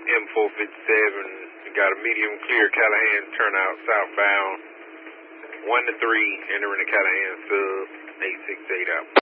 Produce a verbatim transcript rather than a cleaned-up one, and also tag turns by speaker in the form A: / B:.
A: M four fifty-seven, got a medium clear Callahan turnout southbound. one to three, entering the Callahan sub, eight six eight out.